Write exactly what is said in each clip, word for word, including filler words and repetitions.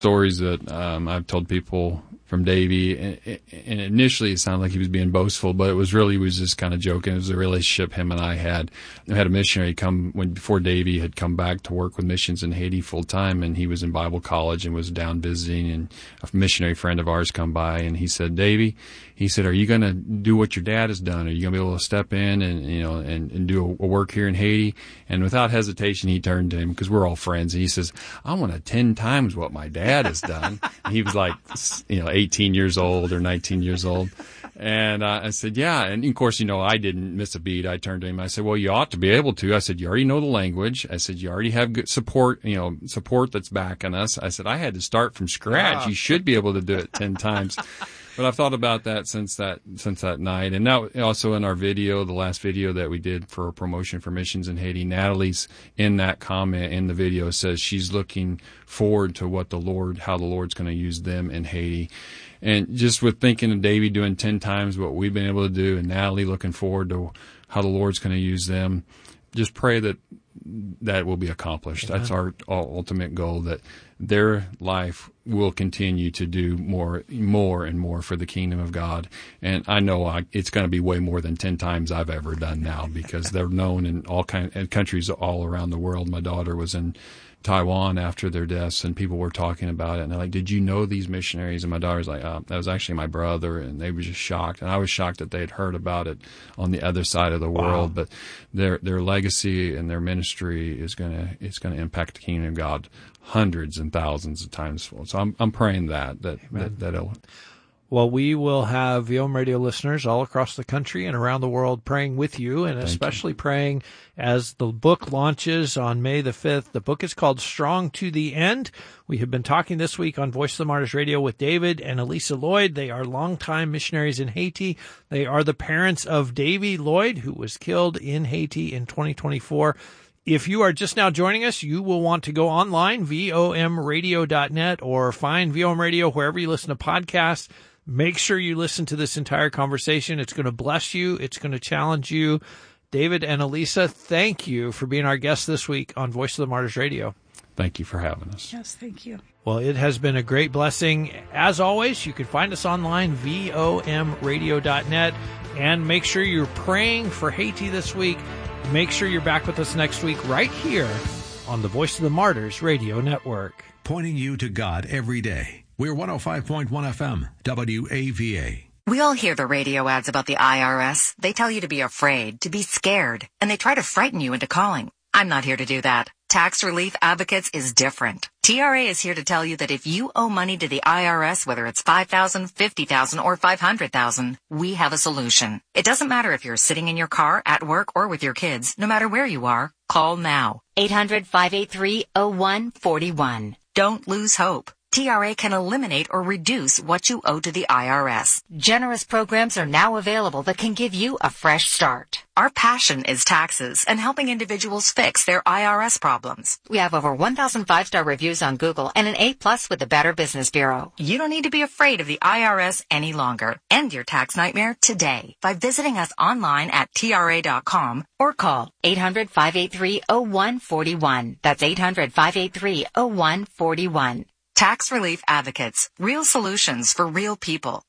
stories that um, I've told people from Davey, and, and initially it sounded like he was being boastful, but it was really, he was just kind of joking. It was a relationship him and I had. I had a missionary come, when before Davey had come back to work with missions in Haiti full time, and he was in Bible college and was down visiting, and a missionary friend of ours come by, and he said, Davey, he said, are you going to do what your dad has done? Are you going to be able to step in and, you know, and, and do a, a work here in Haiti? And without hesitation, he turned to him, because we're all friends, and he says, I want to ten times what my dad has done. And he was like, you know, eighteen years old or nineteen years old. And uh, I said, yeah. And of course, you know, I didn't miss a beat. I turned to him. I said, well, you ought to be able to. I said, you already know the language. I said, you already have good support, you know, support that's backing us. I said, I had to start from scratch. You should be able to do it ten times. But I've thought about that since that since that night. And now also in our video, the last video that we did for promotion for missions in Haiti, Natalie's in that comment in the video says she's looking forward to what the Lord, how the Lord's going to use them in Haiti. And just with thinking of Davey doing ten times what we've been able to do, and Natalie looking forward to how the Lord's going to use them, just pray that that will be accomplished. Yeah. That's our ultimate goal, that their life will continue to do more, more and more for the kingdom of God. And I know I, it's going to be way more than ten times I've ever done now, because they're known in all kind in countries all around the world. My daughter was in Taiwan after their deaths, and people were talking about it, and they're like, did you know these missionaries? And my daughter's like, oh, that was actually my brother. And they were just shocked, and I was shocked that they had heard about it on the other side of the wow. world. But their their legacy and their ministry is gonna it's gonna impact the kingdom of God hundreds and thousands of times. So I'm I'm praying that that that that'll. Well, we will have V O M Radio listeners all across the country and around the world praying with you, and Thank especially you. praying as the book launches on May the fifth. The book is called Strong to the End. We have been talking this week on Voice of the Martyrs Radio with David and Elisa Lloyd. They are longtime missionaries in Haiti. They are the parents of Davey Lloyd, who was killed in Haiti in twenty twenty-four. If you are just now joining us, you will want to go online, V O M radio dot net, or find V O M Radio wherever you listen to podcasts. Make sure you listen to this entire conversation. It's going to bless you. It's going to challenge you. David and Elisa, thank you for being our guests this week on Voice of the Martyrs Radio. Thank you for having us. Yes, thank you. Well, it has been a great blessing. As always, you can find us online, V O M radio dot net, and make sure you're praying for Haiti this week. Make sure you're back with us next week right here on the Voice of the Martyrs Radio Network. Pointing you to God every day. We're one oh five point one F M, W A V A. We all hear the radio ads about the I R S. They tell you to be afraid, to be scared, and they try to frighten you into calling. I'm not here to do that. Tax Relief Advocates is different. T R A is here to tell you that if you owe money to the I R S, whether it's five thousand dollars, fifty thousand dollars, or five hundred thousand dollars, we have a solution. It doesn't matter if you're sitting in your car, at work, or with your kids. No matter where you are, call now. eight hundred, five eight three, oh one four one. Don't lose hope. T R A can eliminate or reduce what you owe to the I R S. Generous programs are now available that can give you a fresh start. Our passion is taxes and helping individuals fix their I R S problems. We have over one thousand five-star reviews on Google and an A plus with the Better Business Bureau. You don't need to be afraid of the I R S any longer. End your tax nightmare today by visiting us online at T R A dot com or call eight hundred, five eight three, oh one four one. That's eight hundred, five eight three, oh one four one. Tax Relief Advocates. Real solutions for real people.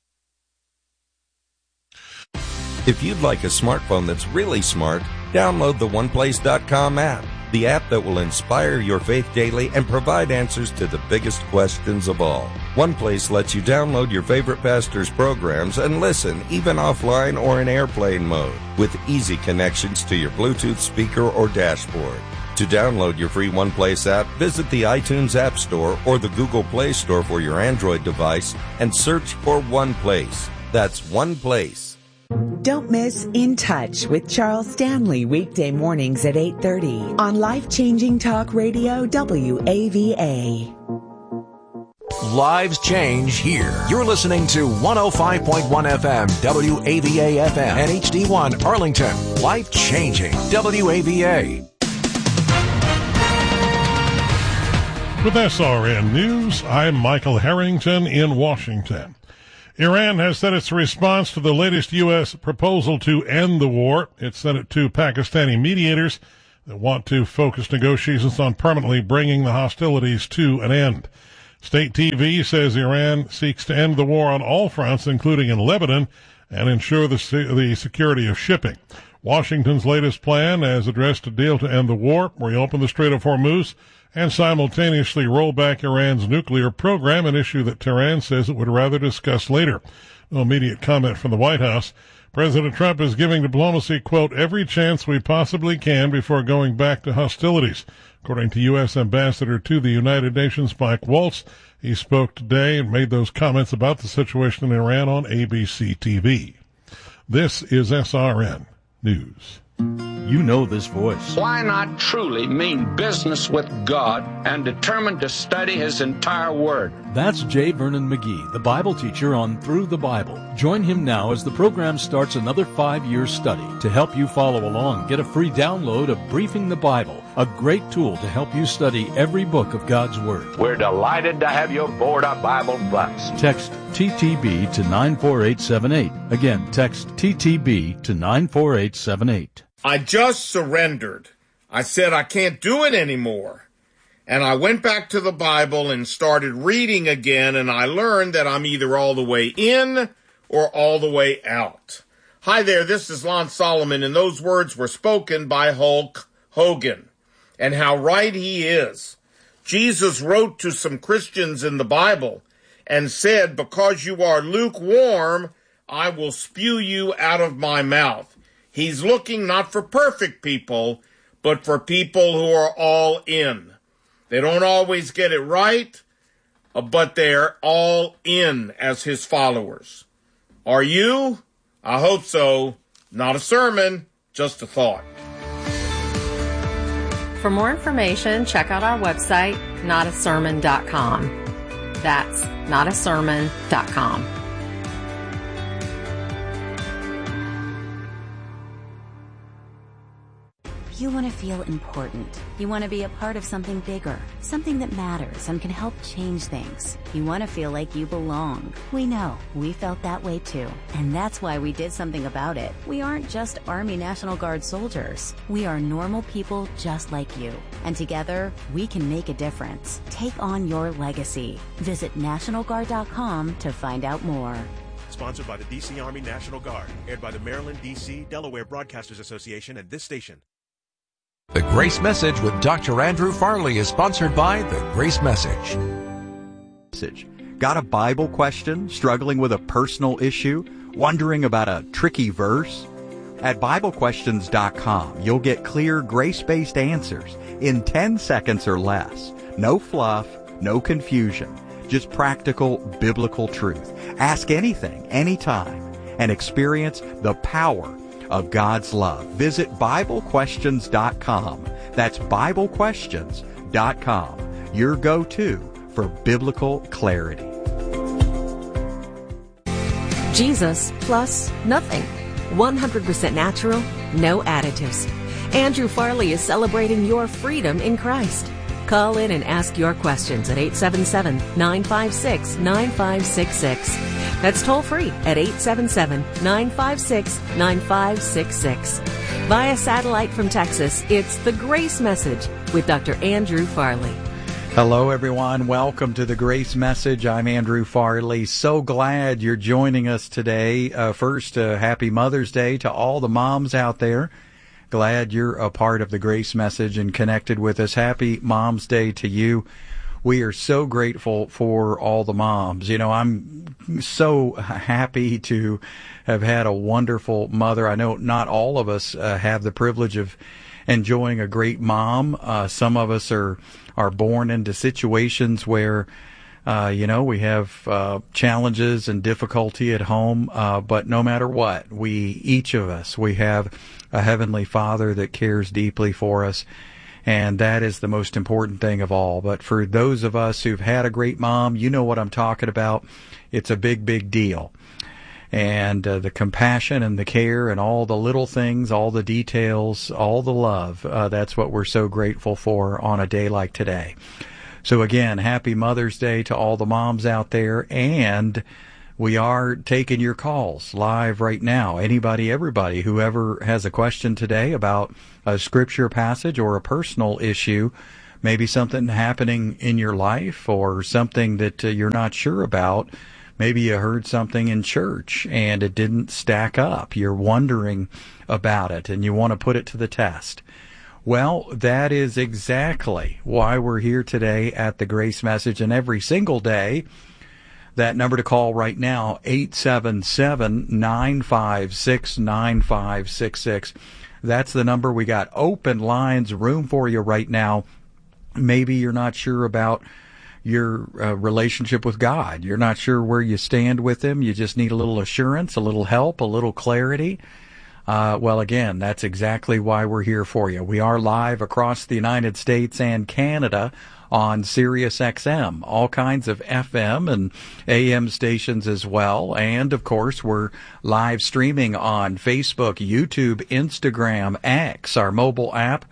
If you'd like a smartphone that's really smart, download the one place dot com app, the app that will inspire your faith daily and provide answers to the biggest questions of all. OnePlace lets you download your favorite pastor's programs and listen even offline or in airplane mode with easy connections to your Bluetooth speaker or dashboard. To download your free OnePlace app, visit the iTunes App Store or the Google Play Store for your Android device and search for OnePlace. That's OnePlace. Don't miss In Touch with Charles Stanley weekday mornings at eight thirty on Life-Changing Talk Radio W A V A. Lives change here. You're listening to one oh five point one F M, W A V A F M, and H D one Arlington. Life-changing W A V A. With S R N News, I'm Michael Harrington in Washington. Iran has said its response to the latest U S proposal to end the war. It sent it to Pakistani mediators that want to focus negotiations on permanently bringing the hostilities to an end. State T V says Iran seeks to end the war on all fronts, including in Lebanon, and ensure the, the security of shipping. Washington's latest plan has addressed a deal to end the war, reopen the Strait of Hormuz, and simultaneously roll back Iran's nuclear program, an issue that Tehran says it would rather discuss later. No immediate comment from the White House. President Trump is giving diplomacy, quote, every chance we possibly can before going back to hostilities. According to U S Ambassador to the United Nations, Mike Waltz, he spoke today and made those comments about the situation in Iran on A B C T V. This is S R N News. You know this voice. Why not truly mean business with God and determined to study His entire Word? That's J. Vernon McGee, the Bible teacher on Through the Bible. Join him now as the program starts another five-year study. To help you follow along, get a free download of Briefing the Bible, a great tool to help you study every book of God's Word. We're delighted to have you aboard our Bible bus. Text T T B to nine four eight seven eight. Again, text T T B to nine four eight seven eight. I just surrendered. I said I can't do it anymore. And I went back to the Bible and started reading again, and I learned that I'm either all the way in or all the way out. Hi there, this is Lon Solomon, and those words were spoken by Hulk Hogan. And how right he is. Jesus wrote to some Christians in the Bible and said, because you are lukewarm, I will spew you out of my mouth. He's looking not for perfect people, but for people who are all in. They don't always get it right, but they're all in as his followers. Are you? I hope so. Not a sermon, just a thought. For more information, check out our website, not a sermon dot com. That's not a sermon dot com. You want to feel important. You want to be a part of something bigger, something that matters and can help change things. You want to feel like you belong. We know. We felt that way too. And that's why we did something about it. We aren't just Army National Guard soldiers. We are normal people just like you. And together, we can make a difference. Take on your legacy. Visit National Guard dot com to find out more. Sponsored by the D C Army National Guard. Aired by the Maryland, D C, Delaware Broadcasters Association and this station. The Grace Message with Doctor Andrew Farley is sponsored by The Grace Message. Got a Bible question? Struggling with a personal issue? Wondering about a tricky verse? At Bible Questions dot com, you'll get clear, grace-based answers in ten seconds or less. No fluff, no confusion, just practical biblical truth. Ask anything, anytime, and experience the power of God's love. Visit Bible Questions dot com. That's Bible Questions dot com. Your go-to for biblical clarity. Jesus plus nothing. one hundred percent natural, no additives. Andrew Farley is celebrating your freedom in Christ. Call in and ask your questions at eight seven seven, nine five six, nine five six six. That's toll free at eight seven seven, nine five six, nine five six six. Via satellite from Texas, it's The Grace Message with Doctor Andrew Farley. Hello, everyone. Welcome to The Grace Message. I'm Andrew Farley. So glad you're joining us today. Uh, first, uh, happy Mother's Day to all the moms out there. Glad you're a part of The Grace Message and connected with us. Happy Mom's Day to you. We are so grateful for all the moms. You know, I'm so happy to have had a wonderful mother. I know not all of us uh, have the privilege of enjoying a great mom. Uh, some of us are, are born into situations where, uh, you know, we have uh, challenges and difficulty at home. Uh, but no matter what, we, each of us, we have a Heavenly Father that cares deeply for us. And that is the most important thing of all. But for those of us who've had a great mom, you know what I'm talking about. It's a big, big deal. And uh, the compassion and the care and all the little things, all the details, all the love, uh, that's what we're so grateful for on a day like today. So again, happy Mother's Day to all the moms out there. And we are taking your calls live right now. Anybody, everybody, whoever has a question today about a scripture passage or a personal issue, maybe something happening in your life or something that uh, you're not sure about. Maybe you heard something in church and it didn't stack up. You're wondering about it and you want to put it to the test. Well, that is exactly why we're here today at the Grace Message, and every single day. That number to call right now, eight seven seven, nine five six, nine five six six. That's the number. We got open lines, room for you right now. Maybe you're not sure about your uh, relationship with God. You're not sure where you stand with Him. You just need a little assurance, a little help, a little clarity. Uh, well, again, that's exactly why we're here for you. We are live across the United States and Canada on Sirius X M, all kinds of F M and A M stations as well. And, of course, we're live streaming on Facebook, YouTube, Instagram, X, our mobile app,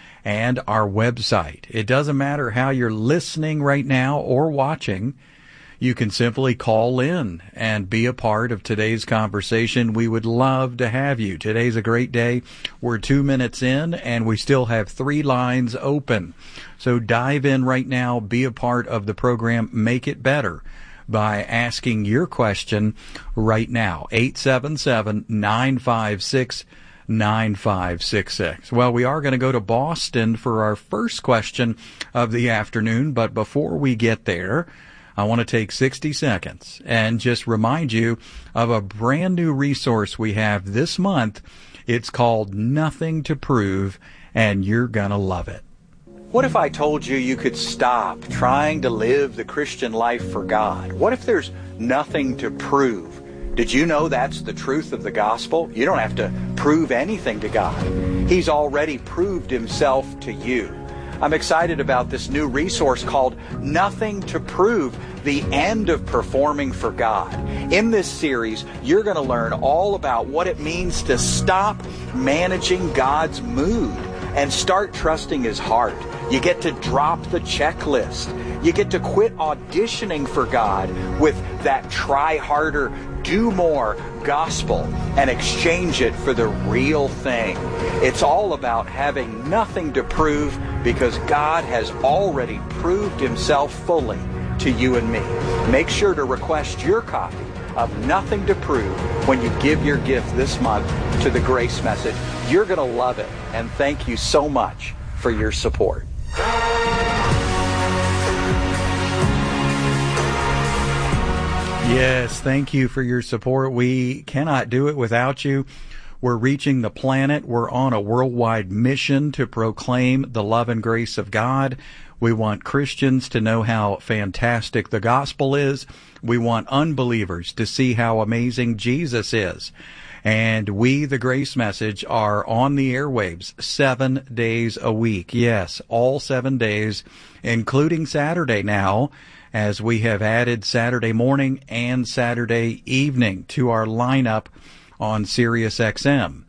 and our website. It doesn't matter how you're listening right now or watching. You can simply call in and be a part of today's conversation. We would love to have you. Today's a great day. We're two minutes in, and we still have three lines open. So dive in right now. Be a part of the program. Make it better by asking your question right now. eight seven seven, nine five six, nine five six six. Well, we are going to go to Boston for our first question of the afternoon, but before we get there, I want to take sixty seconds and just remind you of a brand new resource we have this month. It's called Nothing to Prove, and you're going to love it. What if I told you you could stop trying to live the Christian life for God? What if there's nothing to prove? Did you know that's the truth of the gospel? You don't have to prove anything to God. He's already proved Himself to you. I'm excited about this new resource called Nothing to Prove, the End of Performing for God. In this series, you're going to learn all about what it means to stop managing God's mood and start trusting His heart. You get to drop the checklist. You get to quit auditioning for God with that try harder, do more gospel and exchange it for the real thing. It's all about having nothing to prove because God has already proved Himself fully to you and me. Make sure to request your copy of Nothing to Prove when you give your gift this month to the Grace Message. You're going to love it, and thank you so much for your support. Yes, thank you for your support. We cannot do it without you. We're reaching the planet. We're on a worldwide mission to proclaim the love and grace of God. We want Christians to know how fantastic the gospel is. We want unbelievers to see how amazing Jesus is. And we, the Grace Message, are on the airwaves seven days a week. Yes, all seven days, including Saturday now, as we have added Saturday morning and Saturday evening to our lineup on Sirius X M.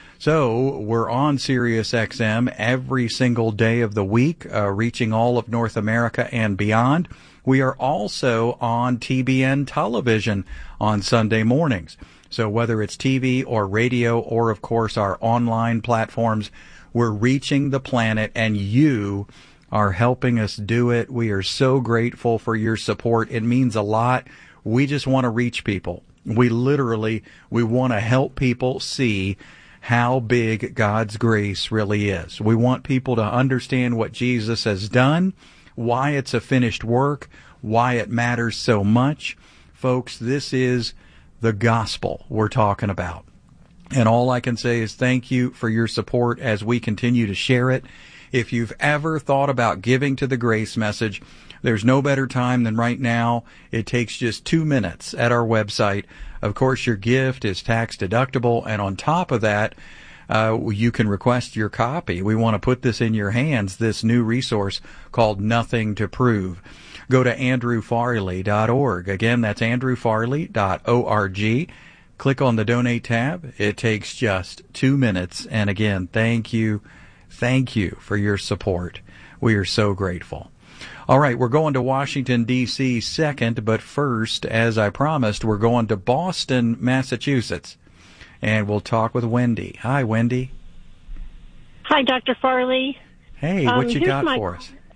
So we're on Sirius X M every single day of the week, uh, reaching all of North America and beyond. We are also on T B N television on Sunday mornings. So whether it's T V or radio or, of course, our online platforms, we're reaching the planet, and you are helping us do it. We are so grateful for your support. It means a lot. We just want to reach people. We literally, we want to help people see how big God's grace really is. We want people to understand what Jesus has done, why it's a finished work, why it matters so much. Folks, this is the gospel we're talking about. And all I can say is thank you for your support as we continue to share it. If you've ever thought about giving to the Grace Message, there's no better time than right now. It takes just two minutes at our website. Of course, your gift is tax deductible, and on top of that, uh, you can request your copy. We want to put this in your hands, this new resource called Nothing to Prove. Go to andrew farley dot org. Again, that's andrew farley dot org. Click on the Donate tab. It takes just two minutes. And again, thank you, thank you for your support. We are so grateful. All right, we're going to Washington, D C second, but first, as I promised, we're going to Boston, Massachusetts, and we'll talk with Wendy. Hi, Wendy. Hi, Doctor Farley. Hey, um, what you got my, for us?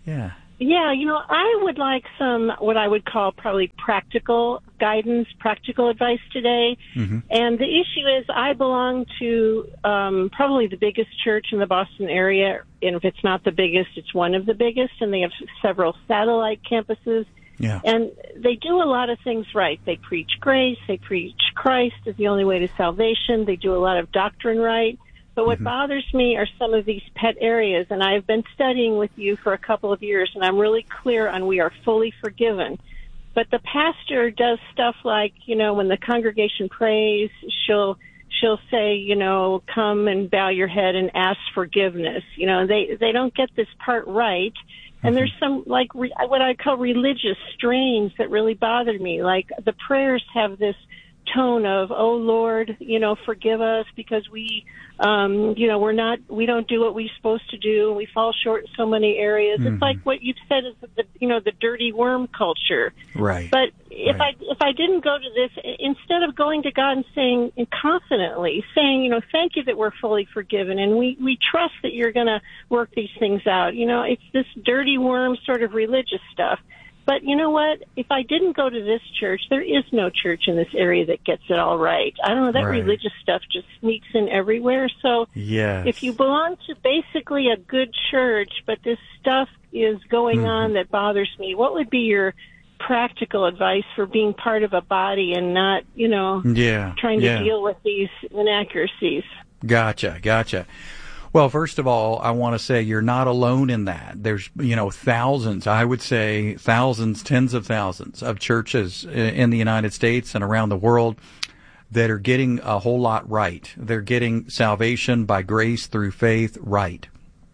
Yeah. Yeah, you know, I would like some, what I would call probably practical guidance, practical advice today. Mm-hmm. And the issue is I belong to um, probably the biggest church in the Boston area. And if it's not the biggest, it's one of the biggest. And they have several satellite campuses. Yeah. And they do a lot of things right. They preach grace. They preach Christ is the only way to salvation. They do a lot of doctrine right. But what mm-hmm. bothers me are some of these pet areas, and I've been studying with you for a couple of years, and I'm really clear on we are fully forgiven. But the pastor does stuff like, you know, when the congregation prays, she'll she'll say, you know, come and bow your head and ask forgiveness. You know, they they don't get this part right. And mm-hmm. there's some, like, re, what I call religious strains that really bother me. Like, the prayers have this tone of, oh, Lord, you know, forgive us because we, um, you know, we're not, we don't do what we're supposed to do, and we fall short in so many areas. Mm-hmm. It's like what you've said is the, you know, the dirty worm culture. Right. But if right. I if I didn't go to this, instead of going to God and saying, and confidently saying, you know, thank you that we're fully forgiven, and we, we trust that you're going to work these things out. You know, it's this dirty worm sort of religious stuff. But you know what? If I didn't go to this church, there is no church in this area that gets it all right. I don't know, that right. religious stuff just sneaks in everywhere. So yes. if you belong to basically a good church, but this stuff is going mm-hmm. on that bothers me, what would be your practical advice for being part of a body and not, you know, yeah. trying to yeah. deal with these inaccuracies? Gotcha, gotcha. Well, first of all, I want to say you're not alone in that. There's, you know, thousands, I would say thousands, tens of thousands of churches in the United States and around the world that are getting a whole lot right. They're getting salvation by grace through faith right.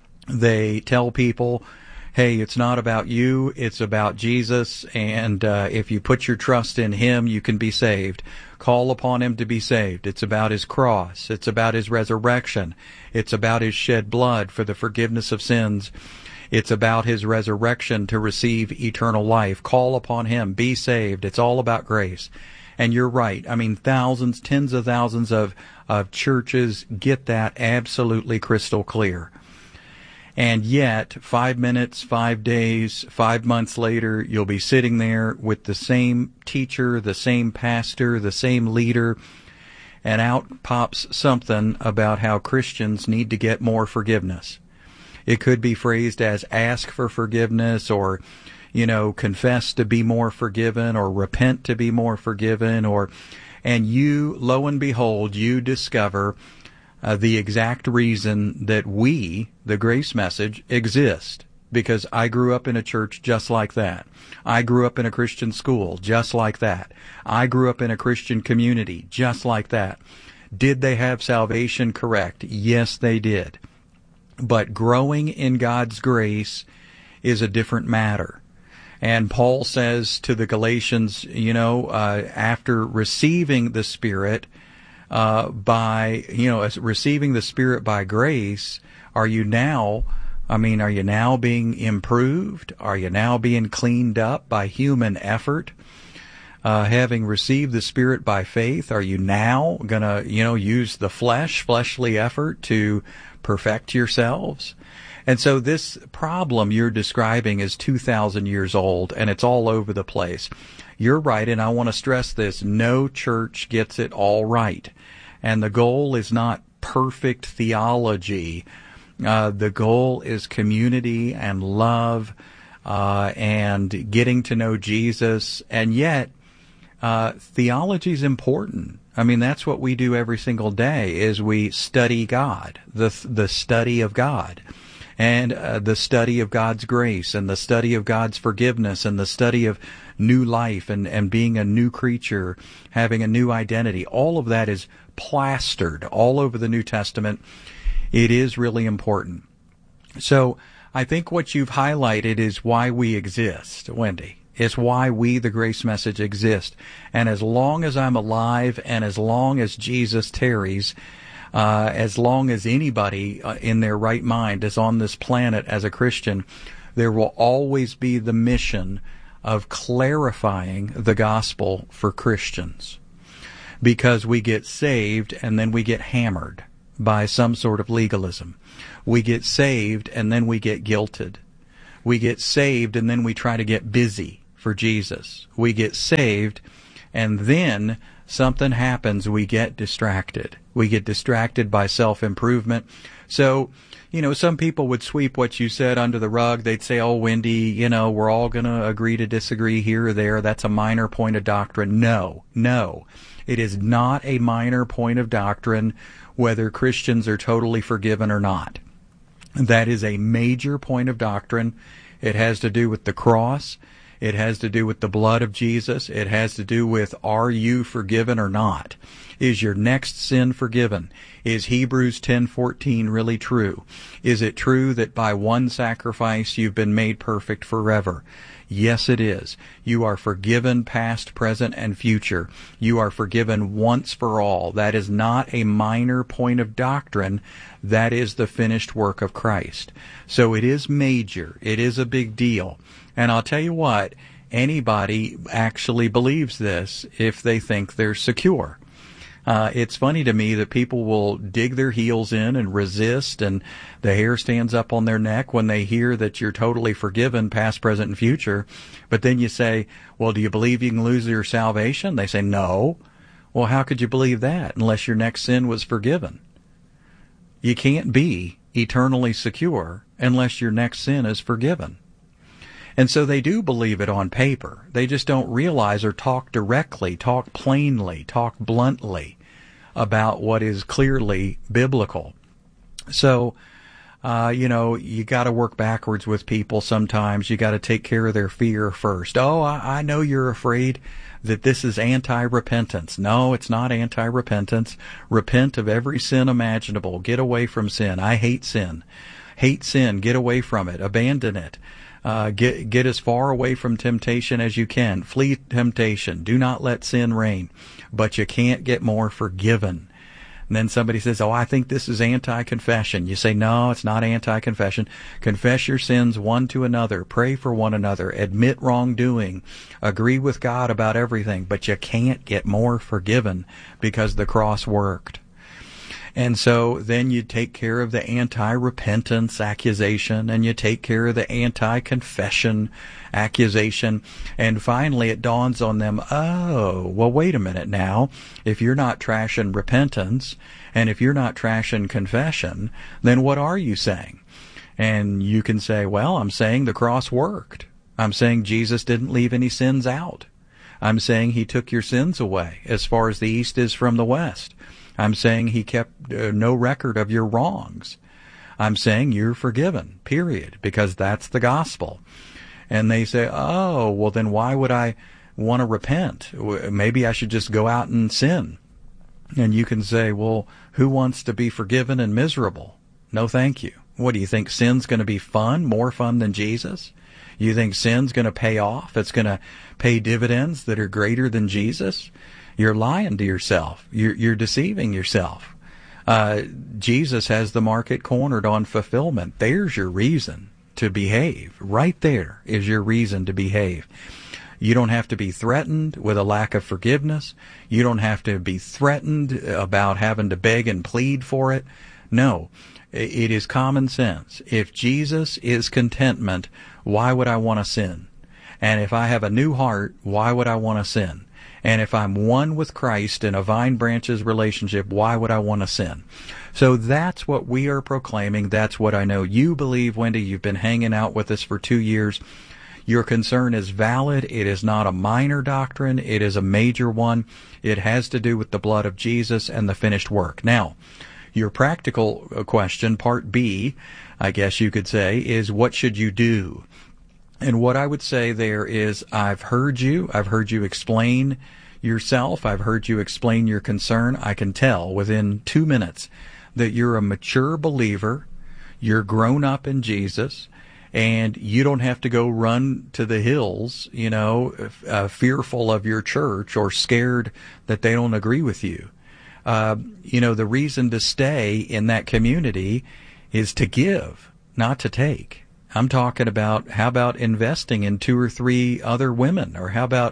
They tell people, hey, it's not about you, it's about Jesus, and uh, if you put your trust in Him, you can be saved. Call upon Him to be saved. It's about His cross. It's about His resurrection. It's about His shed blood for the forgiveness of sins. It's about His resurrection to receive eternal life. Call upon Him. Be saved. It's all about grace. And you're right. I mean, thousands, tens of thousands of, of churches get that absolutely crystal clear. And yet, five minutes, five days, five months later, you'll be sitting there with the same teacher, the same pastor, the same leader, and out pops something about how Christians need to get more forgiveness. It could be phrased as ask for forgiveness, or, you know, confess to be more forgiven, or repent to be more forgiven, or, and you, lo and behold, you discover Uh, the exact reason that we, the Grace Message, exist. Because I grew up in a church just like that. I grew up in a Christian school just like that. I grew up in a Christian community just like that. Did they have salvation correct? Yes, they did. But growing in God's grace is a different matter. And Paul says to the Galatians, you know, uh, after receiving the Spirit, Uh, by, you know, receiving the Spirit by grace, are you now, I mean, are you now being improved? Are you now being cleaned up by human effort? Uh, having received the Spirit by faith, are you now going to, you know, use the flesh, fleshly effort to perfect yourselves? And so this problem you're describing is two thousand years old, and it's all over the place. You're right, and I want to stress this. No church gets it all right. And the goal is not perfect theology. Uh, the goal is community and love uh, and getting to know Jesus. And yet, uh, theology is important. I mean, that's what we do every single day, is we study God, the the study of God. And uh, the study of God's grace, and the study of God's forgiveness, and the study of new life, and, and being a new creature, having a new identity. All of that is plastered all over the New Testament. It is really important. So I think what you've highlighted is why we exist, Wendy. It's why we, the Grace Message, exist. And as long as I'm alive, and as long as Jesus tarries, Uh, as long as anybody uh, in their right mind is on this planet as a Christian, there will always be the mission of clarifying the gospel for Christians. Because we get saved and then we get hammered by some sort of legalism. We get saved and then we get guilted. We get saved, and then we try to get busy for Jesus. We get saved, and then something happens. We get distracted. We get distracted by self-improvement. So, you know, some people would sweep what you said under the rug. They'd say, oh, Wendy, you know, we're all going to agree to disagree here or there. That's a minor point of doctrine. No, no. It is not a minor point of doctrine whether Christians are totally forgiven or not. That is a major point of doctrine. It has to do with the cross. It has to do with the blood of Jesus. It has to do with, are you forgiven or not? Is your next sin forgiven? Is Hebrews ten fourteen really true? Is it true that by one sacrifice you've been made perfect forever? Yes, it is. You are forgiven past, present, and future. You are forgiven once for all. That is not a minor point of doctrine. That is the finished work of Christ. So it is major. It is a big deal. And I'll tell you what, anybody actually believes this if they think they're secure. Uh, it's funny to me that people will dig their heels in and resist, and the hair stands up on their neck when they hear that you're totally forgiven, past, present, and future. But then you say, well, do you believe you can lose your salvation? They say, no. Well, how could you believe that unless your next sin was forgiven? You can't be eternally secure unless your next sin is forgiven. And so they do believe it on paper. They just don't realize or talk directly, talk plainly, talk bluntly about what is clearly biblical. So, uh, you know, you got to work backwards with people sometimes. You got to take care of their fear first. Oh, I, I know you're afraid that this is anti-repentance. No, it's not anti-repentance. Repent of every sin imaginable. Get away from sin. I hate sin. Hate sin. Get away from it. Abandon it. Uh, get get as far away from temptation as you can. Flee temptation. Do not let sin reign. But you can't get more forgiven. And then somebody says, oh, I think this is anti-confession. You say, no, it's not anti-confession. Confess your sins one to another. Pray for one another. Admit wrongdoing. Agree with God about everything. But you can't get more forgiven because the cross worked. And so then you take care of the anti-repentance accusation, and you take care of the anti-confession accusation, and finally it dawns on them, oh, well, wait a minute now. If you're not trashing repentance, and if you're not trashing confession, then what are you saying? And you can say, well, I'm saying the cross worked. I'm saying Jesus didn't leave any sins out. I'm saying he took your sins away as far as the east is from the west. I'm saying he kept uh, no record of your wrongs. I'm saying you're forgiven, period, because that's the gospel. And they say, oh, well, then why would I want to repent? Maybe I should just go out and sin. And you can say, well, who wants to be forgiven and miserable? No, thank you. What, do you think sin's going to be fun, more fun than Jesus? You think sin's going to pay off? It's going to pay dividends that are greater than Jesus? You're lying to yourself. You're, you're deceiving yourself. Uh, Jesus has the market cornered on fulfillment. There's your reason to behave. Right there is your reason to behave. You don't have to be threatened with a lack of forgiveness. You don't have to be threatened about having to beg and plead for it. No, it is common sense. If Jesus is contentment, why would I want to sin? And if I have a new heart, why would I want to sin? And if I'm one with Christ in a vine branches relationship, why would I want to sin? So that's what we are proclaiming. That's what I know you believe, Wendy. You've been hanging out with us for two years. Your concern is valid. It is not a minor doctrine. It is a major one. It has to do with the blood of Jesus and the finished work. Now, your practical question, part B, I guess you could say, is what should you do? And what I would say there is, I've heard you. I've heard you explain yourself. I've heard you explain your concern. I can tell within two minutes that you're a mature believer. You're grown up in Jesus, and you don't have to go run to the hills, you know, uh, fearful of your church or scared that they don't agree with you. Uh, you know, the reason to stay in that community is to give, not to take. I'm talking about, how about investing in two or three other women? Or how about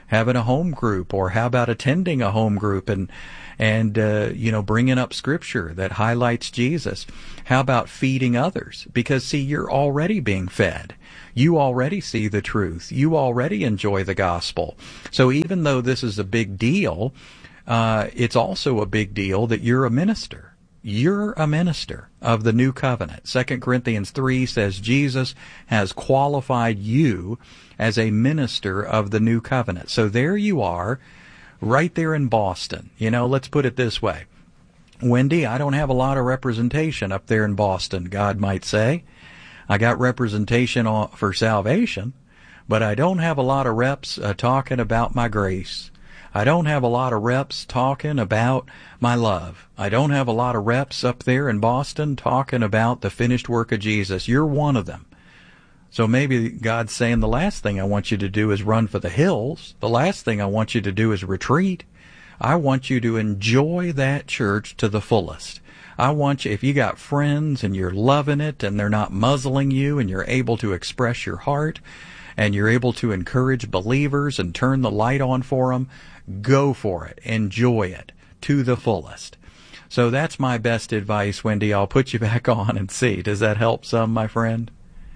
having a home group, or how about attending a home group and and uh, you know, bringing up scripture that highlights Jesus? How about feeding others? Because see, you're already being fed. You already see the truth. You already enjoy the gospel. So even though this is a big deal, uh, it's also a big deal that you're a minister. You're a minister of the new covenant. Second Corinthians three says Jesus has qualified you as a minister of the new covenant. So there you are, right there in Boston. You know, let's put it this way. Wendy, I don't have a lot of representation up there in Boston, God might say. I got representation for salvation, but I don't have a lot of reps uh, talking about my grace. I don't have a lot of reps talking about my love. I don't have a lot of reps up there in Boston talking about the finished work of Jesus. You're one of them. So maybe God's saying the last thing I want you to do is run for the hills. The last thing I want you to do is retreat. I want you to enjoy that church to the fullest. I want you, if you got friends and you're loving it and they're not muzzling you and you're able to express your heart and you're able to encourage believers and turn the light on for them, go for it. Enjoy it to the fullest. So that's my best advice, Wendy. I'll put you back on and see. Does that help some, my friend?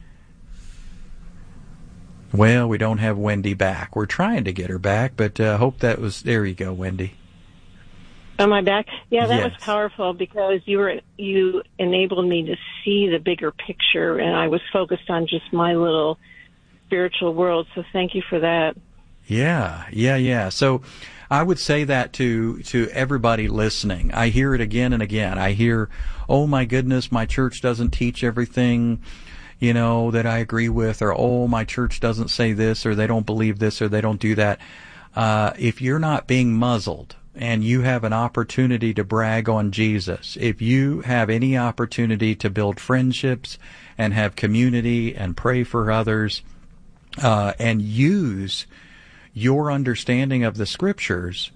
Well, we don't have Wendy back. We're trying to get her back, but uh, hope that was, there you go, Wendy. Am I back? Yeah, that Yes. was powerful because you were you enabled me to see the bigger picture, and I was focused on just my little spiritual world. So thank you for that. Yeah, yeah, yeah. So I would say that to to everybody listening. I hear it again and again. I hear, oh my goodness, my church doesn't teach everything, you know, that I agree with, or oh, my church doesn't say this, or they don't believe this, or they don't do that. Uh, if you're not being muzzled, and you have an opportunity to brag on Jesus, if you have any opportunity to build friendships and have community and pray for others, uh, and use your understanding of the Scriptures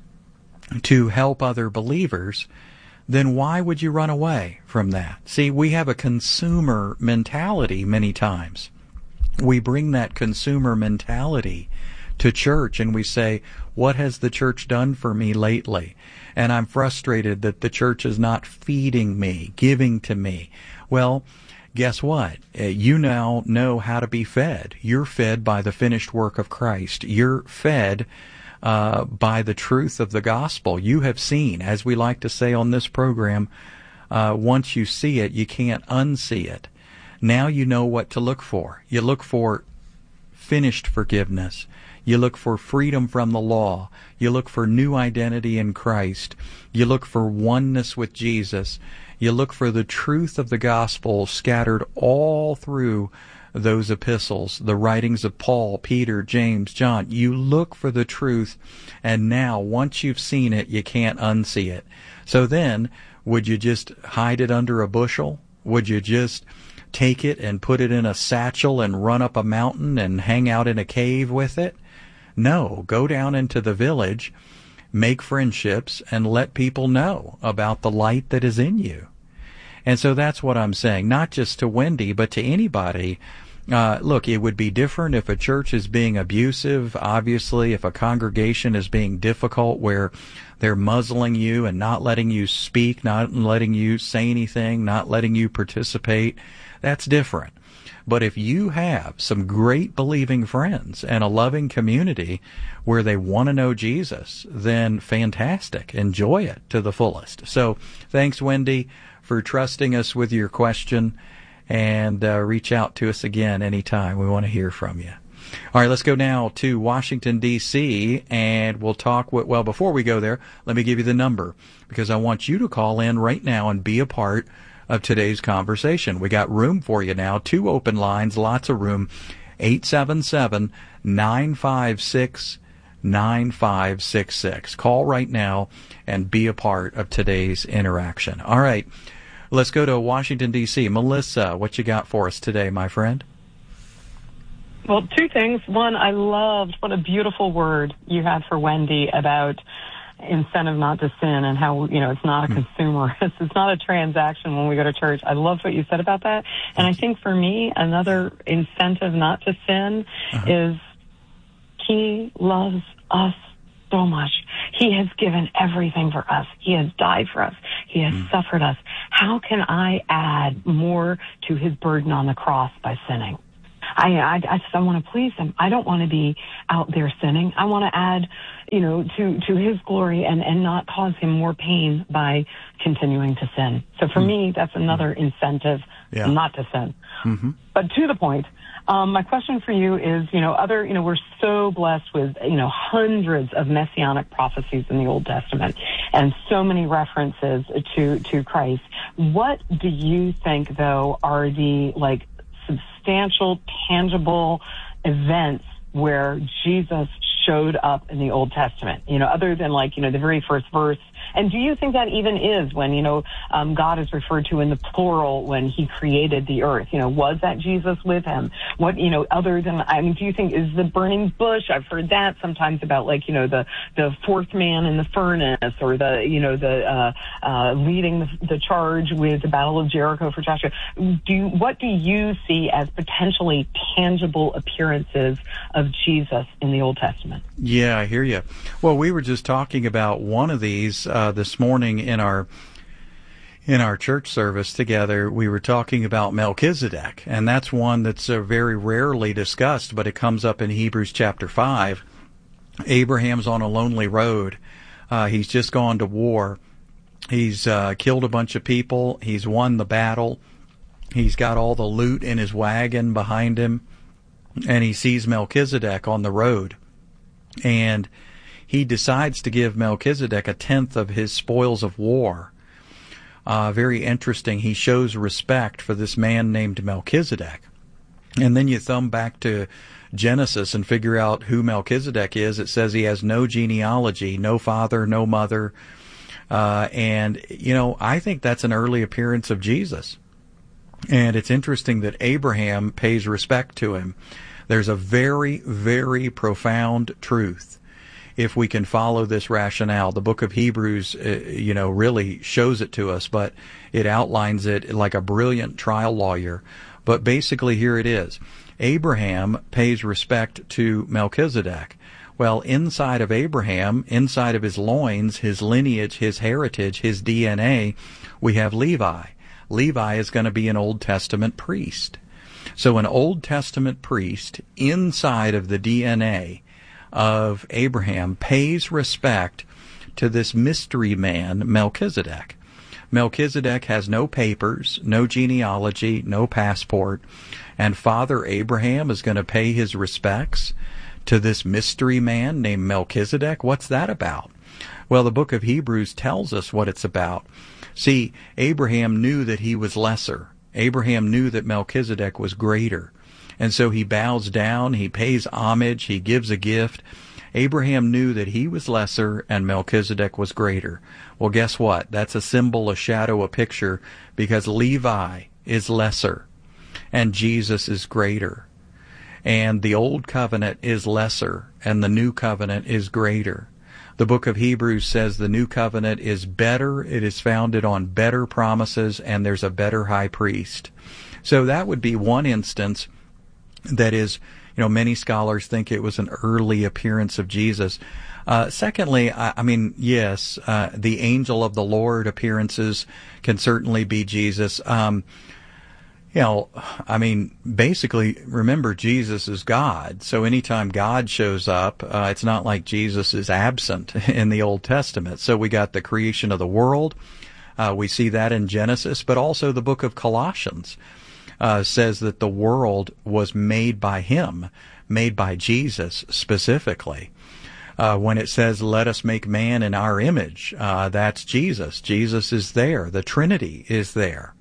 to help other believers, then why would you run away from that? See, we have a consumer mentality many times. We bring that consumer mentality to church and we say, what has the church done for me lately? And I'm frustrated that the church is not feeding me, giving to me. Well, guess what? Uh, you now know how to be fed. You're fed by the finished work of Christ. You're fed uh, by the truth of the gospel. You have seen, as we like to say on this program, uh, once you see it, you can't unsee it. Now you know what to look for. You look for finished forgiveness. You look for freedom from the law. You look for new identity in Christ. You look for oneness with Jesus. You look for the truth of the gospel scattered all through those epistles, the writings of Paul, Peter, James, John. You look for the truth, and now, once you've seen it, you can't unsee it. So then, would you just hide it under a bushel? Would you just take it and put it in a satchel and run up a mountain and hang out in a cave with it? No, go down into the village, make friendships, and let people know about the light that is in you. And so that's what I'm saying, not just to Wendy, but to anybody. Uh, look, it would be different if a church is being abusive, obviously, if a congregation is being difficult where they're muzzling you and not letting you speak, not letting you say anything, not letting you participate. That's different. But if you have some great believing friends and a loving community where they want to know Jesus, then fantastic. Enjoy it to the fullest. So thanks, Wendy, for trusting us with your question, and uh, reach out to us again anytime. We want to hear from you. All right, let's go now to Washington, D C, and we'll talk with, well, before we go there, let me give you the number, because I want you to call in right now and be a part of today's conversation. We got room for you now, two open lines, lots of room, eight seven seven, nine five six, nine five six six. Call right now and be a part of today's interaction. All right, let's go to Washington, D C. Melissa, what you got for us today, my friend? Well, two things. One, I loved what a beautiful word you had for Wendy about incentive not to sin and how, you know, it's not a consumer. It's, it's not a transaction when we go to church. I love what you said about that. And I think for me, another incentive not to sin uh-huh. is he loves us so much. He has given everything for us. He has died for us. He has mm. suffered us. How can I add more to his burden on the cross by sinning? I, I, I just don't want to please him. I don't want to be out there sinning. I want to add, you know, to, to his glory and, and not cause him more pain by continuing to sin. So for mm. me, that's another incentive yeah. not to sin. Mm-hmm. But to the point, um, my question for you is, you know, other, you know, we're so blessed with, you know, hundreds of messianic prophecies in the Old Testament and so many references to, to Christ. What do you think, though, are the, like, substantial, tangible events where Jesus showed up in the Old Testament, you know, other than, like, you know, the very first verse? And do you think that even is when, you know, um, God is referred to in the plural when he created the earth? You know, was that Jesus with him? What, you know, other than, I mean, do you think is the burning bush? I've heard that sometimes about, like, you know, the, the fourth man in the furnace, or the, you know, the, uh, uh, leading the, the charge with the Battle of Jericho for Joshua. Do you, what do you see as potentially tangible appearances of Jesus in the Old Testament? Yeah, I hear you. Well, we were just talking about one of these, uh, this morning in our in our church service together. We were talking about Melchizedek, and that's one that's uh, very rarely discussed, but it comes up in Hebrews chapter five. Abraham's on a lonely road. Uh, he's just gone to war. He's uh, killed a bunch of people. He's won the battle. He's got all the loot in his wagon behind him, and he sees Melchizedek on the road. And he decides to give Melchizedek a tenth of his spoils of war. Uh, very interesting. He shows respect for this man named Melchizedek. And then you thumb back to Genesis and figure out who Melchizedek is. It says he has no genealogy, no father, no mother. Uh, and, you know, I think that's an early appearance of Jesus. And it's interesting that Abraham pays respect to him. There's a very, very profound truth if we can follow this rationale. The book of Hebrews, uh, you know, really shows it to us, but it outlines it like a brilliant trial lawyer. But basically, here it is. Abraham pays respect to Melchizedek. Well, inside of Abraham, inside of his loins, his lineage, his heritage, his D N A, we have Levi. Levi is going to be an Old Testament priest. So an Old Testament priest inside of the D N A of Abraham pays respect to this mystery man, Melchizedek. Melchizedek has no papers, no genealogy, no passport, and Father Abraham is going to pay his respects to this mystery man named Melchizedek. What's that about? Well, the book of Hebrews tells us what it's about. See, Abraham knew that he was lesser. Abraham knew that Melchizedek was greater. And so he bows down, he pays homage, he gives a gift. Abraham knew that he was lesser and Melchizedek was greater. Well, guess what? That's a symbol, a shadow, a picture, because Levi is lesser and Jesus is greater. And the old covenant is lesser and the new covenant is greater. The book of Hebrews says the new covenant is better, it is founded on better promises, and there's a better high priest. So that would be one instance that is, you know, many scholars think it was an early appearance of Jesus. Uh, secondly, I, I mean, yes, uh, the angel of the Lord appearances can certainly be Jesus. Um, you know, I mean, basically, remember, Jesus is God. So anytime God shows up, uh, it's not like Jesus is absent in the Old Testament. So we got the creation of the world. Uh, we see that in Genesis, but also the book of Colossians uh, says that the world was made by him, made by Jesus specifically. Uh, when it says, let us make man in our image, uh, that's Jesus. Jesus is there. The Trinity is there.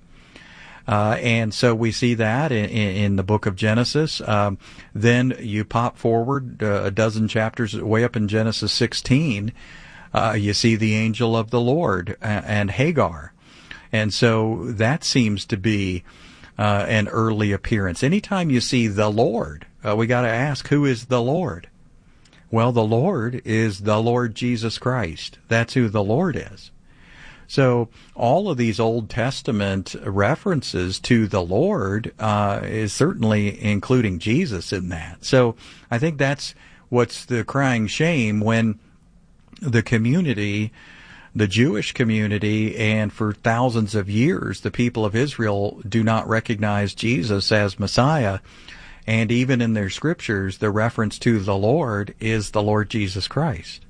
Uh, and so we see that in, in the book of Genesis. Um, then you pop forward uh, a dozen chapters way up in Genesis sixteen. Uh, you see the angel of the Lord and Hagar. And so that seems to be uh, an early appearance. Anytime you see the Lord, uh, we got to ask, who is the Lord? Well, the Lord is the Lord Jesus Christ. That's who the Lord is. So all of these Old Testament references to the Lord uh, is certainly including Jesus in that. So I think that's what's the crying shame when the community, the Jewish community, and for thousands of years, the people of Israel do not recognize Jesus as Messiah. And even in their scriptures, the reference to the Lord is the Lord Jesus Christ.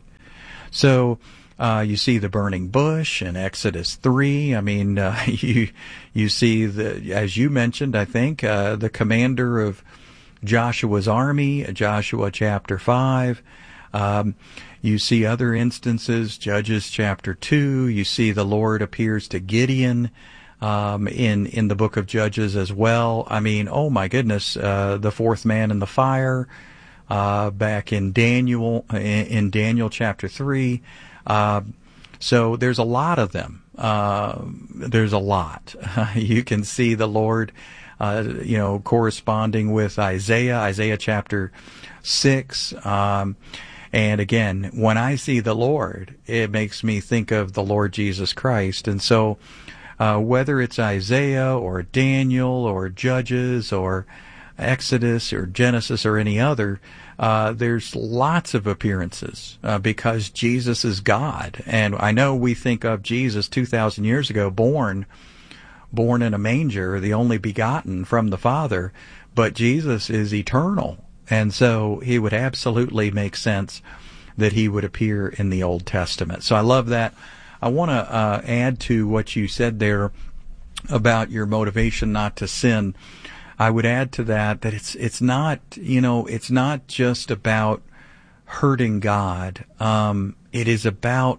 So uh, you see the burning bush in Exodus three. I mean, uh, you you see, the, as you mentioned, I think, uh, the commander of Joshua's army, Joshua chapter five. Um, you see other instances, Judges chapter two. You see the Lord appears to Gideon um, in in the book of Judges as well. I mean, oh my goodness, uh, the fourth man in the fire uh, back in Daniel in, in Daniel chapter three. Uh, so there's a lot of them. Uh, there's a lot. You can see the Lord, uh, you know, corresponding with Isaiah, Isaiah chapter six. Um, And again, when I see the Lord, it makes me think of the Lord Jesus Christ. And so uh, whether it's Isaiah or Daniel or Judges or Exodus or Genesis or any other, uh, there's lots of appearances uh, because Jesus is God. And I know we think of Jesus two thousand years ago, born, born in a manger, the only begotten from the Father, but Jesus is eternal. And so he would absolutely make sense that he would appear in the Old Testament. So I love that. I want to uh, add to what you said there about your motivation not to sin. I would add to that that it's it's not, you know, it's not just about hurting God. Um, it is about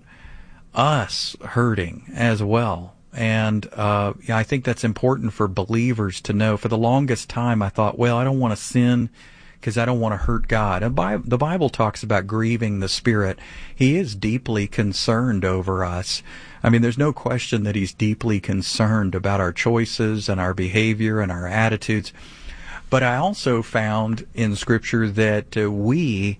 us hurting as well. And uh, yeah, I think that's important for believers to know. For the longest time, I thought, well, I don't want to sin because I don't want to hurt God. And Bi- the Bible talks about grieving the Spirit. He is deeply concerned over us. I mean, there's no question that he's deeply concerned about our choices and our behavior and our attitudes. But I also found in Scripture that uh, we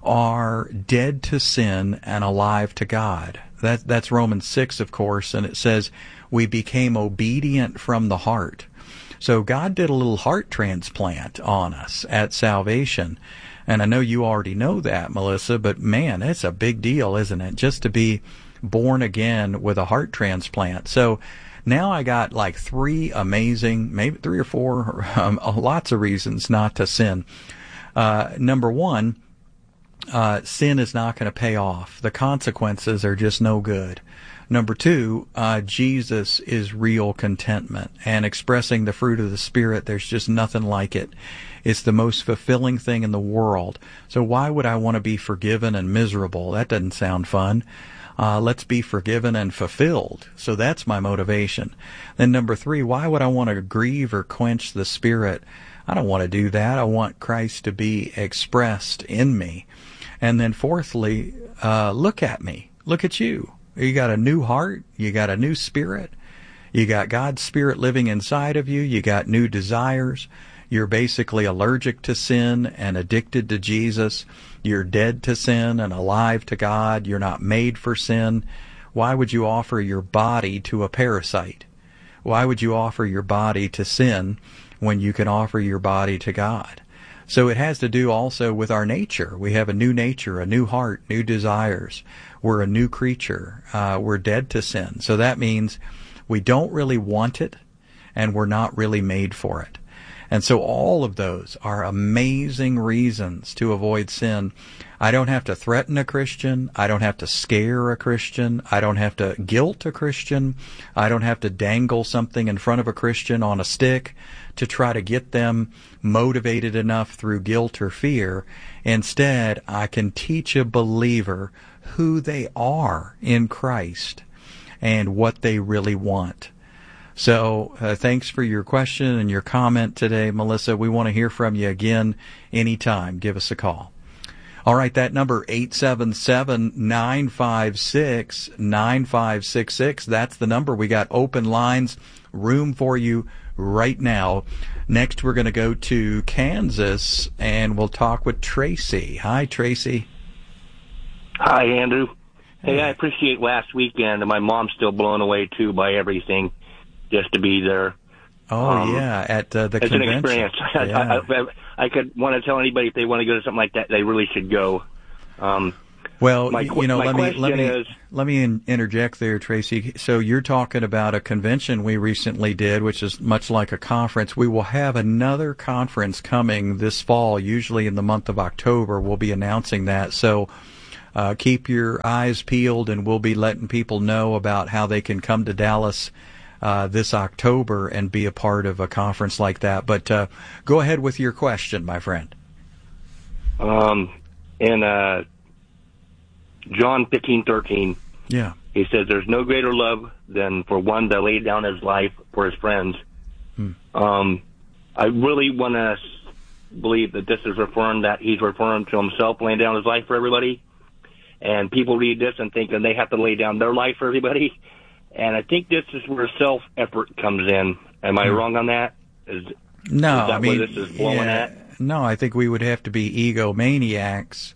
are dead to sin and alive to God. That, that's Romans six, of course, and it says we became obedient from the heart. So God did a little heart transplant on us at salvation. And I know you already know that, Melissa, but man, it's a big deal, isn't it? Just to be born again with a heart transplant. So now I got like three amazing, maybe three or four, um, lots of reasons not to sin. Uh, number one, uh, sin is not going to pay off. The consequences are just no good. Number two, uh, Jesus is real contentment, and expressing the fruit of the Spirit, there's just nothing like it. It's the most fulfilling thing in the world. So why would I want to be forgiven and miserable? That doesn't sound fun. Uh, let's be forgiven and fulfilled. So that's my motivation. Then number three, why would I want to grieve or quench the Spirit? I don't want to do that. I want Christ to be expressed in me. And then fourthly, uh, look at me. Look at you. You got a new heart. You got a new spirit. You got God's Spirit living inside of you. You got new desires. You're basically allergic to sin and addicted to Jesus. You're dead to sin and alive to God. You're not made for sin. Why would you offer your body to a parasite? Why would you offer your body to sin when you can offer your body to God? So it has to do also with our nature. We have a new nature, a new heart, new desires. We're a new creature. Uh, we're dead to sin. So that means we don't really want it, and we're not really made for it. And so all of those are amazing reasons to avoid sin. I don't have to threaten a Christian. I don't have to scare a Christian. I don't have to guilt a Christian. I don't have to dangle something in front of a Christian on a stick to try to get them motivated enough through guilt or fear. Instead, I can teach a believer who they are in Christ and what they really want. So uh, thanks for your question and your comment today, Melissa. We want to hear from you again anytime. Give us a call. All right, that number, eight seven seven, nine five six, nine five six six. That's the number. We got open lines, room for you right now. Next, we're going to go to Kansas, and we'll talk with Tracy. Hi, Tracy. Hi, Andrew. Hey, I appreciate last weekend, and my mom's still blown away, too, by everything, just to be there. Oh, um, yeah, at uh, the it's convention. an experience. Yeah. I, I, I could want to tell anybody if they want to go to something like that, they really should go. Um, Well, my, you know, my let me let me is, let me in, interject there, Tracy. So you're talking about a convention we recently did, which is much like a conference. We will have another conference coming this fall, usually in the month of October. We'll be announcing that. So uh, keep your eyes peeled, and we'll be letting people know about how they can come to Dallas uh, this October and be a part of a conference like that. But uh, go ahead with your question, my friend. Um, and uh. John fifteen thirteen. Yeah. He says, "There's no greater love than for one to lay down his life for his friends." Hmm. Um, I really want to believe that this is referring that he's referring to himself laying down his life for everybody. And people read this and think that they have to lay down their life for everybody. And I think this is where self-effort comes in. Am I hmm. wrong on that? Is, no, is that I mean, where this is blowing yeah, at? No, I think we would have to be egomaniacs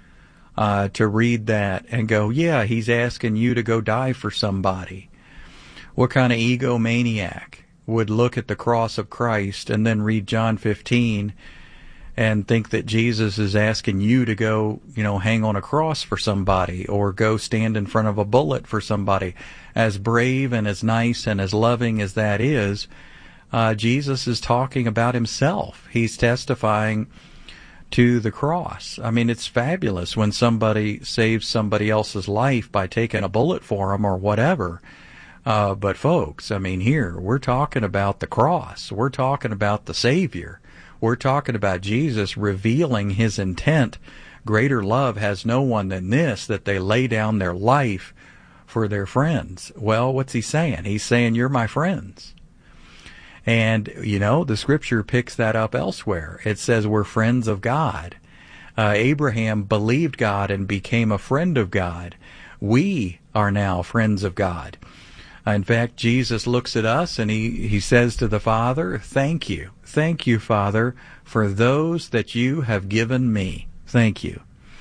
Uh, to read that and go, yeah, he's asking you to go die for somebody. What kind of egomaniac would look at the cross of Christ and then read John fifteen and think that Jesus is asking you to go, you know, hang on a cross for somebody or go stand in front of a bullet for somebody? As brave and as nice and as loving as that is, uh, Jesus is talking about himself. He's testifying to the cross. I mean, it's fabulous when somebody saves somebody else's life by taking a bullet for them or whatever. Uh, but folks, I mean, here, we're talking about the cross. We're talking about the Savior. We're talking about Jesus revealing his intent. Greater love has no one than this, that they lay down their life for their friends. Well, what's he saying? He's saying, you're my friends. And, you know, the scripture picks that up elsewhere. It says we're friends of God. Uh, Abraham believed God and became a friend of God. We are now friends of God. Uh, in fact, Jesus looks at us and he, he says to the Father, thank you. Thank you, Father, for those that you have given me. Thank you.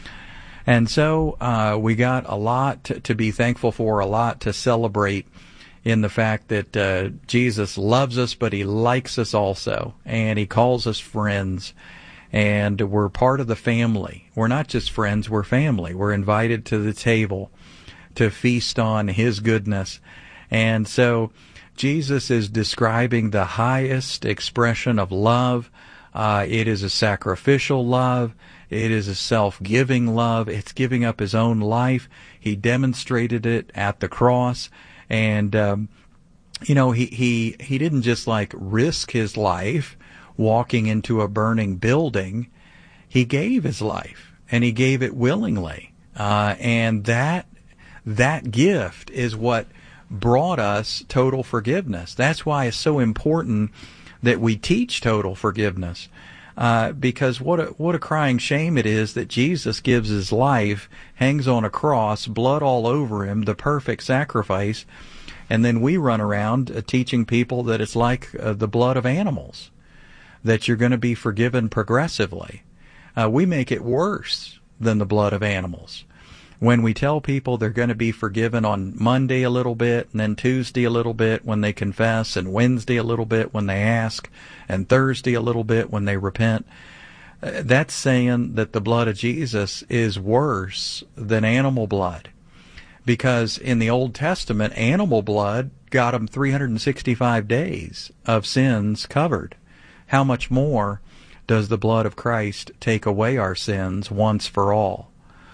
And so uh, we got a lot to, to be thankful for, a lot to celebrate in the fact that uh, Jesus loves us, but he likes us also, and he calls us friends, and we're part of the family. We're not just friends, we're family. We're invited to the table to feast on his goodness. And so Jesus is describing the highest expression of love. Uh, it is a sacrificial love. It is a self-giving love. It's giving up his own life. He demonstrated it at the cross. And, um, you know, he, he, he didn't just like risk his life walking into a burning building. He gave his life, and he gave it willingly. Uh, and that, that gift is what brought us total forgiveness. That's why it's so important that we teach total forgiveness. Uh, because what a, what a crying shame it is that Jesus gives his life, hangs on a cross, blood all over him, the perfect sacrifice, and then we run around uh, teaching people that it's like uh, the blood of animals, that you're going to be forgiven progressively. Uh, we make it worse than the blood of animals. When we tell people they're going to be forgiven on Monday a little bit, and then Tuesday a little bit when they confess, and Wednesday a little bit when they ask, and Thursday a little bit when they repent, uh, that's saying that the blood of Jesus is worse than animal blood. Because in the Old Testament, animal blood got them three hundred sixty-five days of sins covered. How much more does the blood of Christ take away our sins once for all?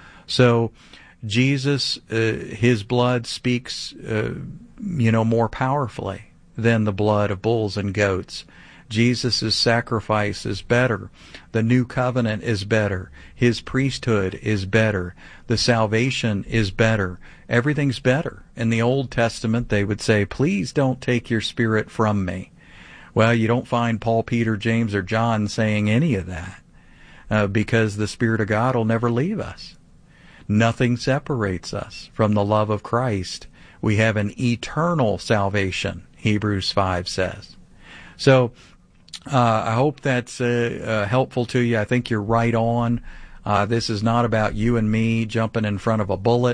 So Jesus, uh, his blood speaks, uh, you know, more powerfully than the blood of bulls and goats. Jesus' sacrifice is better. The new covenant is better. His priesthood is better. The salvation is better. Everything's better. In the Old Testament, they would say, please don't take your spirit from me. Well, you don't find Paul, Peter, James, or John saying any of that uh, because the Spirit of God will never leave us. Nothing separates us from the love of Christ. We have an eternal salvation, Hebrews five says. So uh, I hope that's uh, uh, helpful to you. I think you're right on. Uh, this is not about you and me jumping in front of a bullet.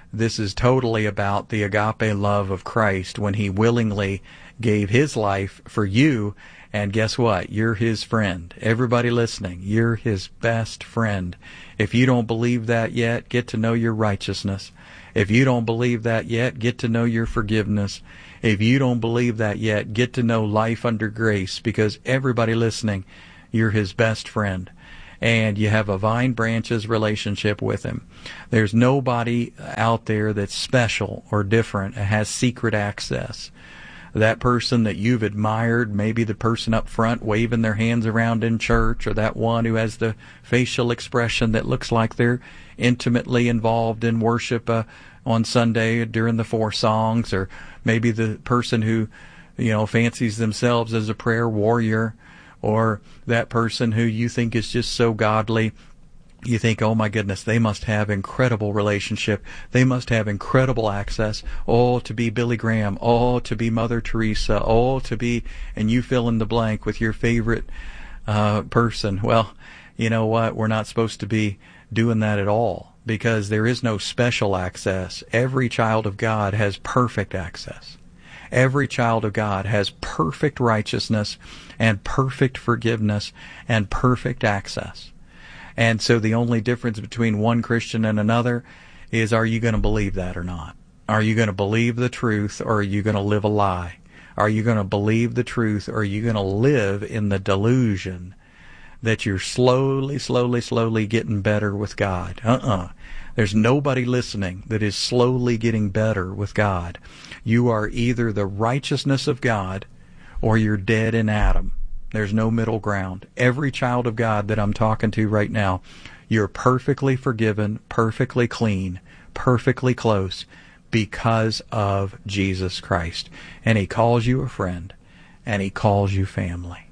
This is totally about the agape love of Christ when he willingly gave his life for you. And guess what? You're his friend. Everybody listening, you're his best friend. If you don't believe that yet, get to know your righteousness. If you don't believe that yet, get to know your forgiveness. If you don't believe that yet, get to know life under grace, because everybody listening, you're his best friend. And you have a vine branches relationship with him. There's nobody out there that's special or different and has secret access. That person that you've admired, maybe the person up front waving their hands around in church, or that one who has the facial expression that looks like they're intimately involved in worship uh, on Sunday during the four songs, or maybe the person who, you know, fancies themselves as a prayer warrior, or that person who you think is just so godly. You think, oh my goodness, they must have incredible relationship. They must have incredible access. Oh, to be Billy Graham. Oh, to be Mother Teresa. Oh, to be, and you fill in the blank with your favorite uh, person. Well, you know what? We're not supposed to be doing that at all, because there is no special access. Every child of God has perfect access. Every child of God has perfect righteousness and perfect forgiveness and perfect access. And so the only difference between one Christian and another is, are you going to believe that or not? Are you going to believe the truth, or are you going to live a lie? Are you going to believe the truth, or are you going to live in the delusion that you're slowly, slowly, slowly getting better with God? Uh-uh. There's nobody listening that is slowly getting better with God. You are either the righteousness of God or you're dead in Adam. There's no middle ground. Every child of God that I'm talking to right now, you're perfectly forgiven, perfectly clean, perfectly close because of Jesus Christ. And he calls you a friend, and he calls you family.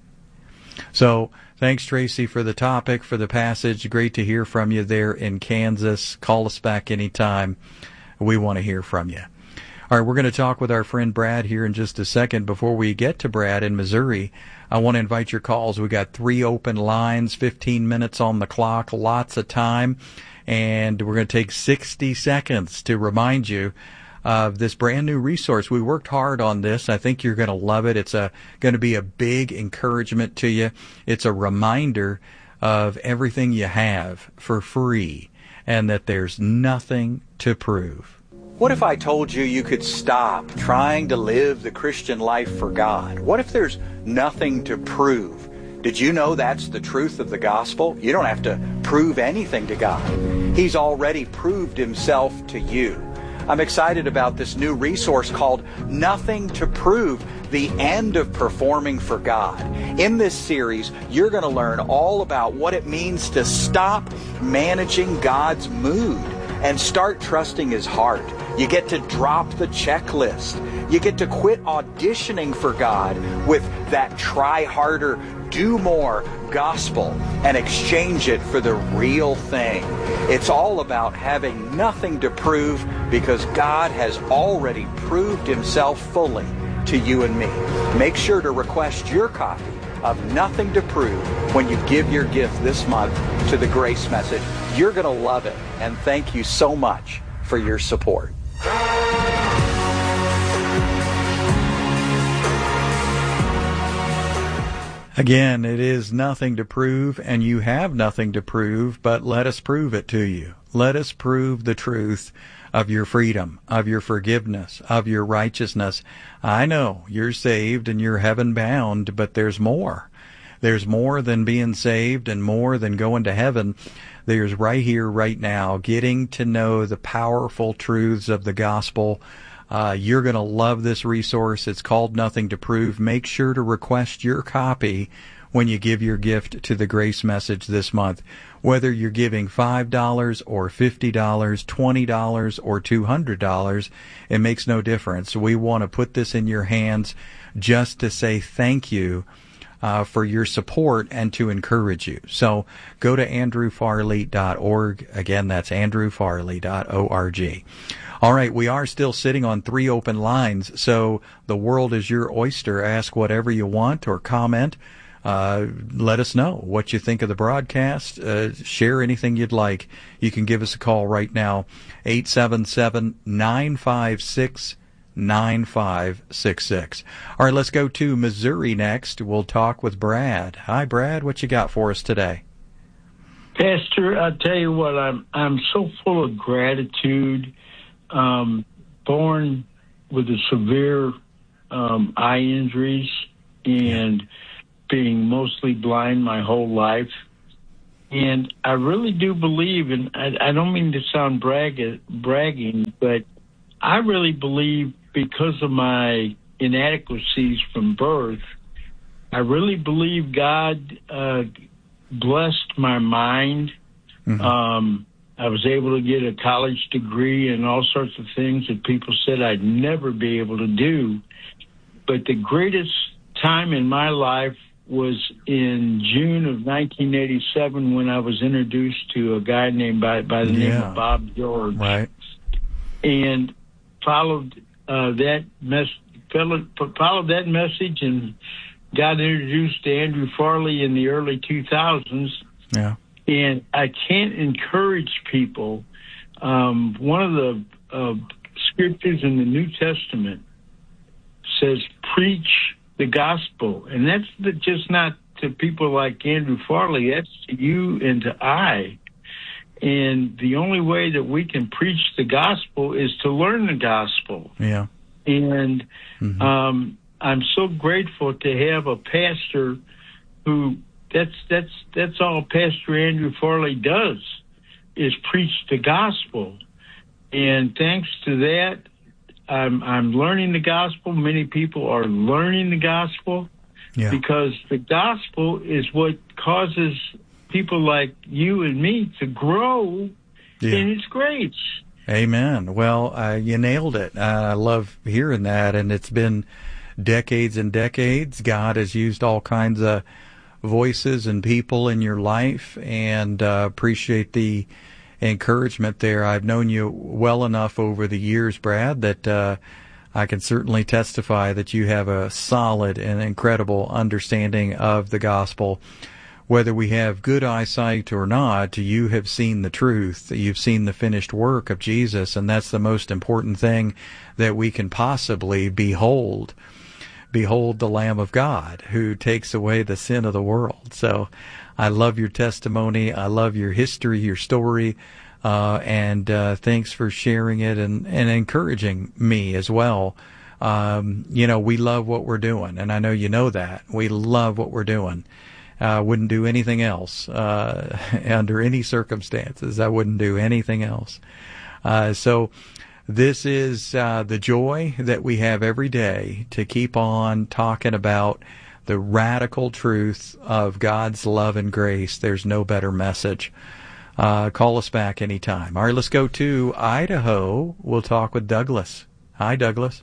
So thanks, Tracy, for the topic, for the passage. Great to hear from you there in Kansas. Call us back anytime. We want to hear from you. All right, we're going to talk with our friend Brad here in just a second. Before we get to Brad in Missouri, I want to invite your calls. We got three open lines, fifteen minutes on the clock, lots of time, and we're going to take sixty seconds to remind you of this brand new resource. We worked hard on this. I think you're going to love it. It's a, going to be a big encouragement to you. It's a reminder of everything you have for free, and that there's nothing to prove. What if I told you you could stop trying to live the Christian life for God? What if there's nothing to prove? Did you know that's the truth of the gospel? You don't have to prove anything to God. He's already proved himself to you. I'm excited about this new resource called Nothing to Prove, the End of Performing for God. In this series, you're going to learn all about what it means to stop managing God's mood and start trusting his heart. You get to drop the checklist. You get to quit auditioning for God with that try harder, do more gospel and exchange it for the real thing. It's all about having nothing to prove, because God has already proved himself fully to you and me. Make sure to request your copy of Nothing to Prove when you give your gift this month to the Grace Message. You're going to love it, and thank you so much for your support. Again, it is nothing to prove, and you have nothing to prove, but let us prove it to you. Let us prove the truth of your freedom, of your forgiveness, of your righteousness. I know you're saved and you're heaven bound, but there's more. There's more than being saved and more than going to heaven. There's right here, right now, getting to know the powerful truths of the gospel. Uh, you're going to love this resource. It's called Nothing to Prove. Make sure to request your copy when you give your gift to the Grace Message this month. Whether you're giving five dollars or fifty dollars, twenty dollars or two hundred dollars, it makes no difference. We want to put this in your hands just to say thank you uh, for your support and to encourage you. So go to andrew farley dot org. Again, that's andrew farley dot org. All right, we are still sitting on three open lines, so the world is your oyster. Ask whatever you want or comment Uh, let us know what you think of the broadcast. Uh, share anything you'd like. You can give us a call right now, eight seven seven, nine five six, nine five six six. All right, let's go to Missouri next. We'll talk with Brad. Hi, Brad. What you got for us today? Pastor, I tell you what, I'm I'm so full of gratitude. Um, born with a severe um, eye injuries and being mostly blind my whole life. And I really do believe, and I, I don't mean to sound brag, bragging, but I really believe because of my inadequacies from birth, I really believe God uh, blessed my mind. Mm-hmm. Um, I was able to get a college degree and all sorts of things that people said I'd never be able to do. But the greatest time in my life was in June of nineteen eighty-seven when I was introduced to a guy named by, by the yeah. name of Bob George. Right. And followed uh, that mess, followed, followed that message and got introduced to Andrew Farley in the early two thousands. Yeah. And I can't encourage people. Um, one of the uh, scriptures in the New Testament says, preach the gospel. And that's the, just not to people like Andrew Farley. That's to you and to I. And the only way that we can preach the gospel is to learn the gospel. Yeah. And mm-hmm. um, I'm so grateful to have a pastor who that's that's that's all Pastor Andrew Farley does is preach the gospel. And thanks to that, I'm I'm learning the gospel. Many people are learning the gospel yeah. because the gospel is what causes people like you and me to grow yeah. in its grace. Amen. Well, uh, you nailed it. Uh, I love hearing that, and it's been decades and decades. God has used all kinds of voices and people in your life, and uh, appreciate the encouragement there. I've known you well enough over the years, Brad, that uh, I can certainly testify that you have a solid and incredible understanding of the gospel. Whether we have good eyesight or not, you have seen the truth. You've seen the finished work of Jesus, and that's the most important thing that we can possibly behold. Behold the Lamb of God who takes away the sin of the world. So I love your testimony. I love your history, your story, uh, and uh, thanks for sharing it and, and encouraging me as well. Um, you know, we love what we're doing, and I know you know that. We love what we're doing. I uh, wouldn't do anything else uh, under any circumstances. I wouldn't do anything else. Uh, so this is uh, the joy that we have every day to keep on talking about the radical truth of God's love and grace. There's no better message. Uh, call us back anytime. All right, let's go to Idaho. We'll talk with Douglas. Hi, Douglas.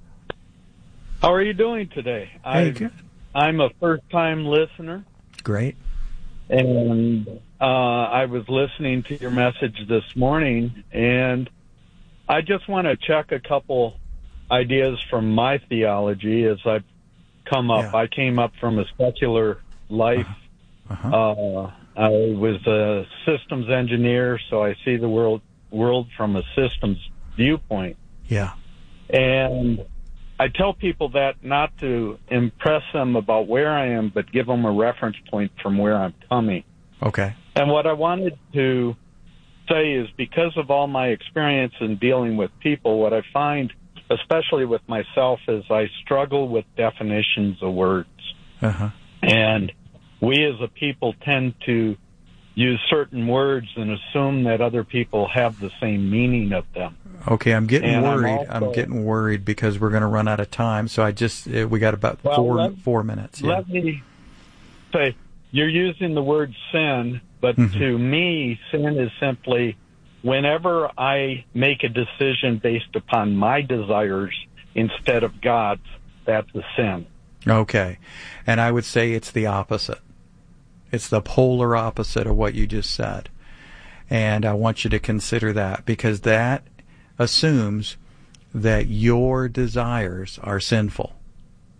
How are you doing today? Hey, good. I'm a first-time listener. Great. And uh, I was listening to your message this morning, and I just want to check a couple ideas from my theology as I've come up. Yeah. I came up from a secular life. Uh-huh. Uh, I was a systems engineer, so I see the world world from a systems viewpoint. Yeah. And I tell people that not to impress them about where I am, but give them a reference point from where I'm coming. Okay. And what I wanted to say is because of all my experience in dealing with people, what I find, especially with myself, is I struggle with definitions of words. Uh-huh. And we as a people tend to use certain words and assume that other people have the same meaning of them. Okay, I'm getting and worried. I'm, also, I'm getting worried because we're going to run out of time. So I just uh, we got about well, four let, four minutes. Yeah. Let me say, you're using the word sin, but mm-hmm. to me, sin is simply whenever I make a decision based upon my desires instead of God's, that's a sin. Okay, and I would say it's the opposite. It's the polar opposite of what you just said. And I want you to consider that, because that assumes that your desires are sinful.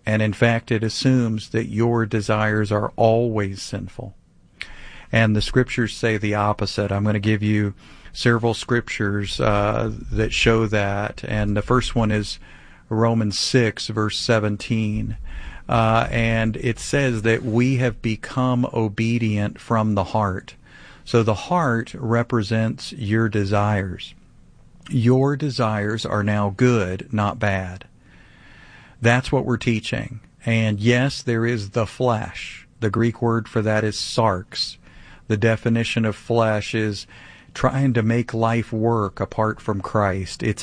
And in fact, it assumes that your desires are always sinful. And the scriptures say the opposite. I'm going to give you several scriptures uh, that show that. And the first one is Romans six, verse seventeen. Uh, and it says that we have become obedient from the heart. So the heart represents your desires. Your desires are now good, not bad. That's what we're teaching. And yes, there is the flesh. The Greek word for that is sarx. The definition of flesh is trying to make life work apart from Christ. It's